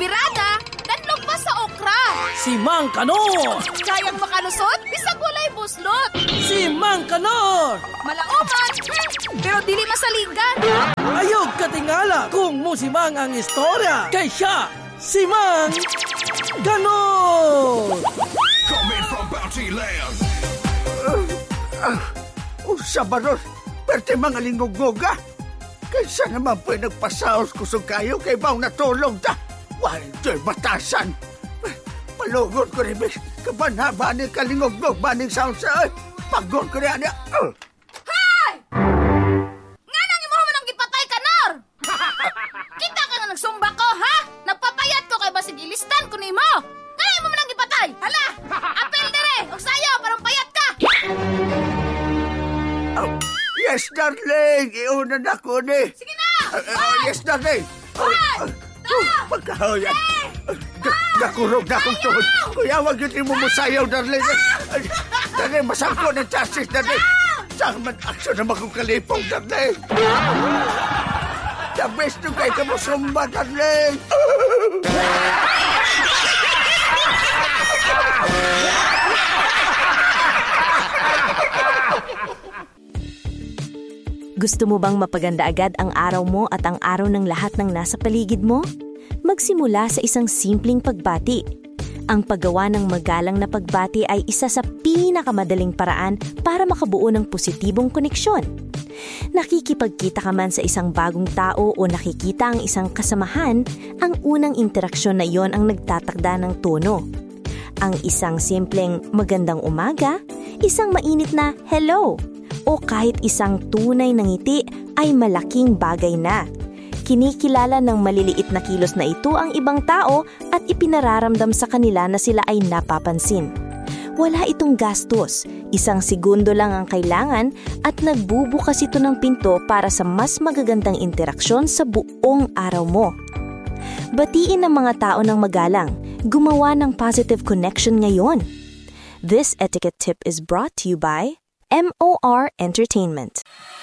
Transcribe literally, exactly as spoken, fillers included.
birada, kanlog pa sa okra. Si Mang Kanor! Kayang makalusot, bisag walay buslot. Si Mang Kanor! Malauman, pero dili masaligan. Ayog katingala kung musimang ang istorya. Kay siya, si Mang Kanor! Coming from Bounty Land. Uh, uh, Usa ba ron? Perte mga lingog-goga. Kaysa naman po'y nagpasaos kusog kayo kay baong natulog ta. Why, joy batasan. Malugod ko rin, bis. Kabanhaba ni kalingog-gog ba ning sound sa ay. Pagod ko rin niya. Uh. Hay! Nga nang imo man ang gipatay ka, Nor! Kita ka nga nagsumba ko, ha? Nagpapayat ko kay basig ilistan ko nimo. Nga imo man ang gipatay. Hala! Apel dire! Og sayo, parang payat ka! Oh, yes, darling. Iuna na ko ni. Sige na! Uh, uh, yes, darling. One, two, Pagkahoyan. three, Nakurog na akong tuhod. Kuya, wag yun mo musayaw, darling. Darling, masangko ng chassis, darling. Saan man aksyon naman kong kalipong, darling. The best nung kayo ka mo sumba, darling. Gusto mo bang mapaganda agad ang araw mo at ang araw ng lahat ng nasa paligid mo? Magsimula sa isang simpleng pagbati. Ang paggawa ng magalang na pagbati ay isa sa pinakamadaling paraan para makabuo ng positibong koneksyon. Nakikipagkita ka man sa isang bagong tao o nakikita ang isang kasamahan, ang unang interaksyon na iyon ang nagtatakda ng tono. Ang isang simpleng magandang umaga, isang mainit na hello, o kahit isang tunay na ngiti ay malaking bagay na. Kinikilala ng maliliit na kilos na ito ang ibang tao at ipinararamdam sa kanila na sila ay napapansin. Wala itong gastos, isang segundo lang ang kailangan at nagbubukas ito ng pinto para sa mas magagandang interaksyon sa buong araw mo. Batiin ang mga tao ng magalang, gumawa ng positive connection ngayon. This etiquette tip is brought to you by M O R Entertainment.